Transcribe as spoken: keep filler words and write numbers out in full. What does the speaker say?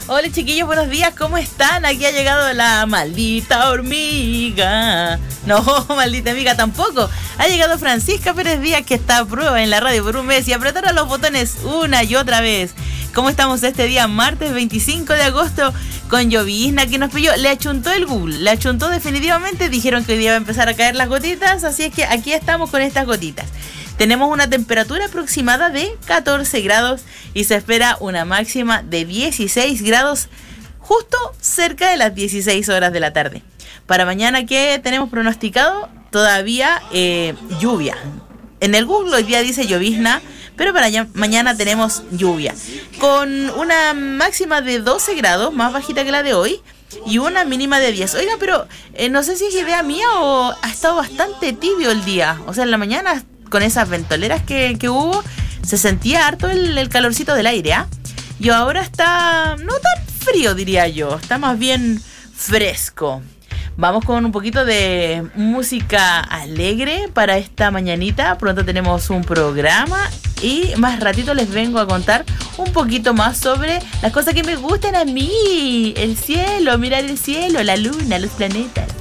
Hola chiquillos, buenos días, ¿cómo están? Aquí ha llegado la maldita hormiga. No, maldita amiga tampoco. Ha llegado Francisca Pérez Díaz, que está a prueba en la radio por un mes y apretaron los botones una y otra vez. ¿Cómo estamos este día? Martes veinticinco de agosto, con llovizna que nos pilló. Le achuntó el Google, le achuntó definitivamente. Dijeron que hoy día va a empezar a caer las gotitas, así es que aquí estamos con estas gotitas. Tenemos una temperatura aproximada de catorce grados y se espera una máxima de dieciséis grados justo cerca de las dieciséis horas de la tarde. Para mañana, ¿qué tenemos pronosticado? Todavía eh, lluvia. En el Google hoy día dice llovizna, pero para ya, mañana tenemos lluvia. Con una máxima de doce grados, más bajita que la de hoy, y una mínima de diez. Oiga, pero eh, no sé si es idea mía o ha estado bastante tibio el día. O sea, en la mañana, con esas ventoleras que, que hubo, se sentía harto el, el calorcito del aire, ¿ah? ¿eh? Y ahora está no tan frío, diría yo. Está más bien fresco. Vamos con un poquito de música alegre para esta mañanita. Pronto tenemos un programa y más ratito les vengo a contar un poquito más sobre las cosas que me gustan a mí. El cielo, mirar el cielo, la luna, los planetas.